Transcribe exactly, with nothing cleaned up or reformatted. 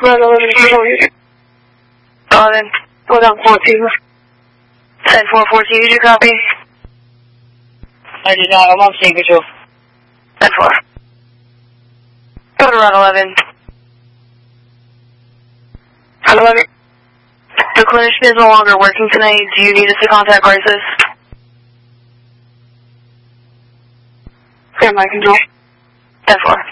Red eleven, eleven, hold on, fourteen. ten four fourteen, did you copy? I did not, I'm on state control. ten four. Go to Red eleven. Red eleven. The clinician is no longer working tonight. Do you need us to contact crisis? Clear my control. ten four.